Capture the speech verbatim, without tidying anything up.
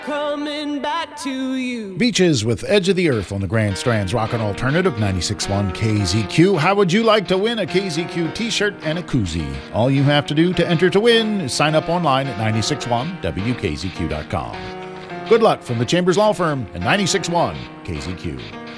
Coming back to you. Beaches with Edge of the Earth on the Grand Strands Rockin' Alternative ninety-six point one K Z Q. How would you like to win a K Z Q t-shirt and a koozie? All you have to do to enter to win is sign up online at nine six one W K Z Q dot com. Good luck from the Chambers Law Firm and ninety-six point one K Z Q.